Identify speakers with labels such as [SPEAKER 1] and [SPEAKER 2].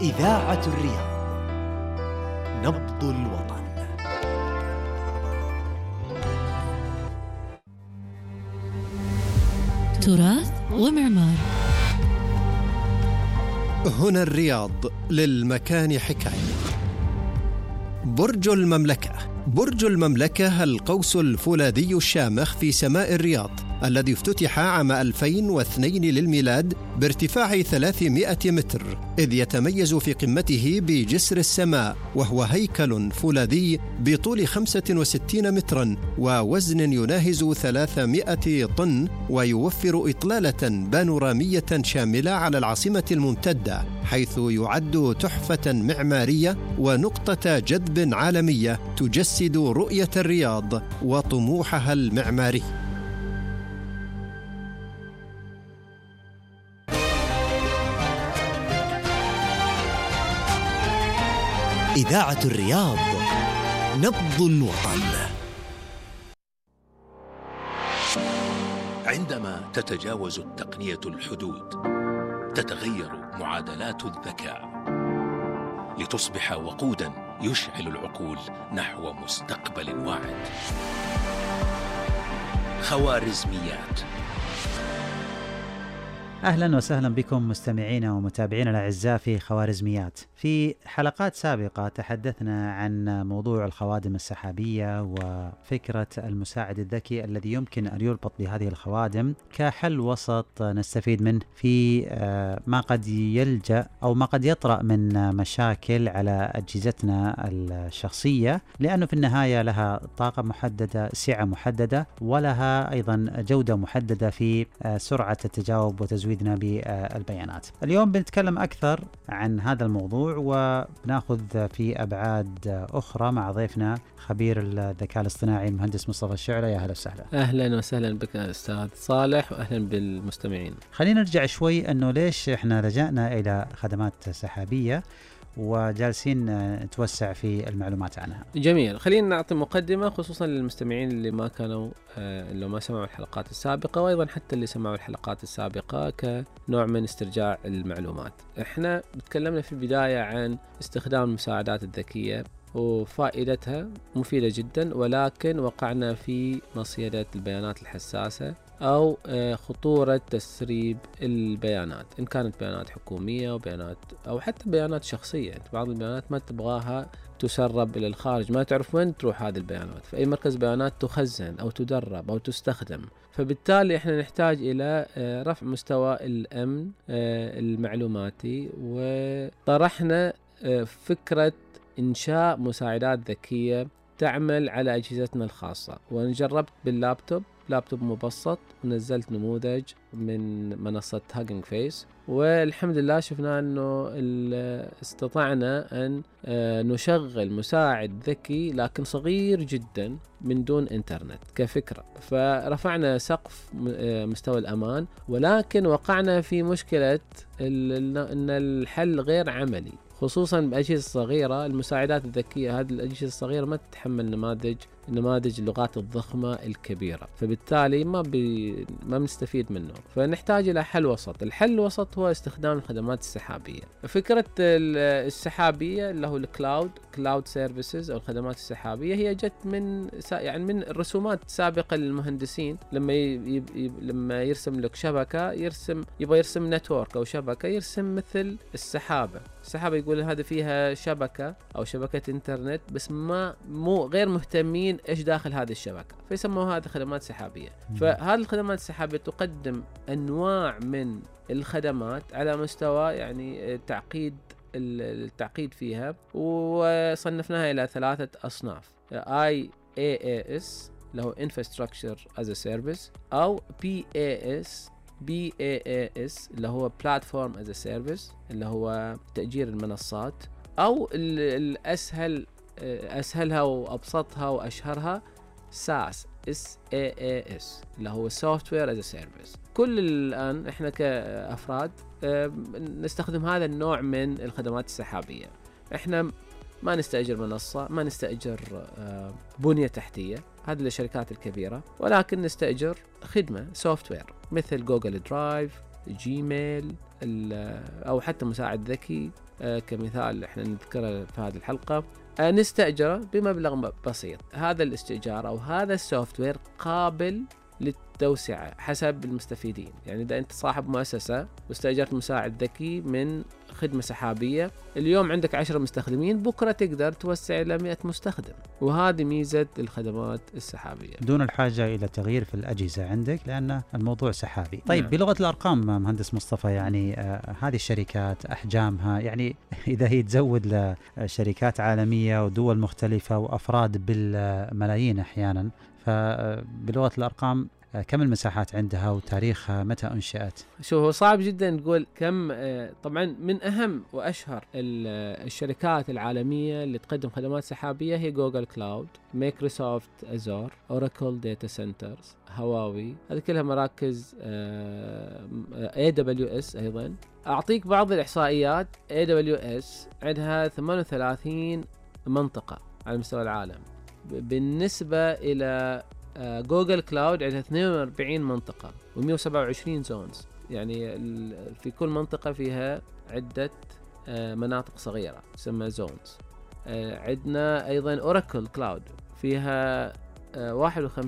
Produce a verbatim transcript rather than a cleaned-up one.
[SPEAKER 1] إذاعة الرياض، نبض الوطن.
[SPEAKER 2] تراث ومعمار.
[SPEAKER 3] هنا الرياض، للمكان حكاية. برج المملكة. برج المملكة القوس الفولاذي الشامخ في سماء الرياض، الذي افتتح عام ألفين واثنين للميلاد بارتفاع ثلاثمائة متر، إذ يتميز في قمته بجسر السماء، وهو هيكل فولاذي بطول خمسة وستين مترا ووزن يناهز ثلاثمائة طن، ويوفر إطلالة بانورامية شاملة على العاصمة الممتدة، حيث يعد تحفة معمارية ونقطة جذب عالمية تجسد رؤية الرياض وطموحها المعماري.
[SPEAKER 1] إذاعة الرياض، نبض الوطن.
[SPEAKER 4] عندما تتجاوز التقنية الحدود، تتغير معادلات الذكاء لتصبح وقوداً يشعل العقول نحو مستقبل واعد. خوارزميات.
[SPEAKER 5] أهلا وسهلا بكم مستمعينا ومتابعينا الأعزاء في خوارزميات. في حلقات سابقة تحدثنا عن موضوع الخوادم السحابية وفكرة المساعد الذكي الذي يمكن أن يربط بهذه الخوادم كحل وسط نستفيد منه في ما قد يلجأ أو ما قد يطرأ من مشاكل على أجهزتنا الشخصية، لأنه في النهاية لها طاقة محددة، سعة محددة، ولها أيضا جودة محددة في سرعة التجاوب وتزويد بالبيانات. اليوم بنتكلم أكثر عن هذا الموضوع وبناخذ في أبعاد أخرى مع ضيفنا خبير الذكاء الاصطناعي المهندس مصطفى الشعلة. يا هلا وسهلا.
[SPEAKER 6] أهلا وسهلا بك أستاذ صالح، وأهلا بالمستمعين.
[SPEAKER 5] خلينا نرجع شوي أنه ليش إحنا لجأنا إلى خدمات سحابية وجالسين نتوسع في المعلومات عنها.
[SPEAKER 6] جميل، خلينا نعطي مقدمة خصوصا للمستمعين اللي ما كانوا اللي ما سمعوا الحلقات السابقة، وأيضا حتى اللي سمعوا الحلقات السابقة كنوع من استرجاع المعلومات. احنا تكلمنا في البداية عن استخدام المساعدات الذكية وفائدتها مفيدة جدا، ولكن وقعنا في مصيدة البيانات الحساسة أو خطورة تسريب البيانات، إن كانت بيانات حكومية وبيانات أو حتى بيانات شخصية. بعض البيانات ما تبغاها تسرب إلى الخارج، ما تعرف وين تروح هذه البيانات، في أي مركز بيانات تخزن أو تدرب أو تستخدم. فبالتالي إحنا نحتاج إلى رفع مستوى الأمن المعلوماتي، وطرحنا فكرة إنشاء مساعدات ذكية تعمل على أجهزتنا الخاصة. ونجربت باللابتوب، لابتوب مبسط، ونزلت نموذج من منصة هاجينج فيس، والحمد لله شفنا أنه استطعنا أن نشغل مساعد ذكي لكن صغير جدا من دون إنترنت كفكرة. فرفعنا سقف مستوى الأمان، ولكن وقعنا في مشكلة أن الحل غير عملي، خصوصا بأجهزة صغيرة. المساعدات الذكية هذه الأجهزة الصغيرة ما تتحمل نماذج نماذج اللغات الضخمة الكبيرة، فبالتالي ما بي ما بنستفيد منه. فنحتاج إلى حل وسط. الحل الوسط هو استخدام الخدمات السحابية. فكرة السحابية اللي هو الكلاود كلاود سيرفيسز أو الخدمات السحابية هي جت من يعني من الرسومات السابقة للمهندسين. لما ي... ي... لما يرسم لك شبكة، يرسم يبغى يرسم نتورك أو شبكة، يرسم مثل السحابة. السحابة يقول هذا فيها شبكة أو شبكة إنترنت، بس ما مو غير مهتمين إيش داخل هذه الشبكة، فيسموها هذه خدمات سحابية. فهذه الخدمات السحابية تقدم أنواع من الخدمات على مستوى يعني التعقيد التعقيد فيها، وصنفناها إلى ثلاثة أصناف: آي إيه إيه إس اللي هو Infrastructure as a Service، أو بي إيه إس بي إيه إيه إس اللي هو Platform as a Service اللي هو تأجير المنصات، أو الأسهل أسهلها وأبسطها وأشهرها ساس إس إيه إيه إس اللي هو Software as a Service. كل الآن إحنا كأفراد نستخدم هذا النوع من الخدمات السحابية. إحنا ما نستأجر منصة، ما نستأجر بنية تحتية، هذه للشركات الكبيرة، ولكن نستأجر خدمة سوفتوير مثل جوجل درايف، جيميل، أو حتى مساعد ذكي كمثال احنا نذكره في هذه الحلقة، نستأجره بمبلغ بسيط. هذا الاستئجار أو هذا السوفت وير قابل للتوسعة حسب المستفيدين. يعني إذا أنت صاحب مؤسسة واستأجرت مساعد ذكي من خدمة سحابية، اليوم عندك عشرة مستخدمين، بكرة تقدر توسع إلى مئة مستخدم، وهذه ميزة الخدمات السحابية
[SPEAKER 5] دون الحاجة إلى تغيير في الأجهزة عندك لأن الموضوع سحابي. طيب
[SPEAKER 6] نعم.
[SPEAKER 5] بلغة الأرقام مهندس مصطفى، يعني آه هذه الشركات أحجامها، يعني إذا هي تزود لشركات عالمية ودول مختلفة وأفراد بالملايين أحيانا، فبلغة الأرقام كم المساحات عندها وتاريخها متى أنشأت؟
[SPEAKER 6] شو هو صعب جدا نقول كم. طبعا من أهم وأشهر الشركات العالمية اللي تقدم خدمات سحابية هي جوجل كلاود، مايكروسوفت أزور، أوراكل داتا سنترز، هواوي. هذه كلها مراكز إيه دبليو إس. أيضا أعطيك بعض الإحصائيات. إيه دبليو إس عندها ثمانية وثلاثين منطقة على مستوى العالم، بالنسبة إلى جوجل كلاود عندها اثنين وأربعين منطقة ومئة وسبعة وعشرين زونز. يعني في كل منطقة فيها عدة مناطق صغيرة تسمى زونز. عندنا أيضا أوراكل كلاود فيها واحد وخمسين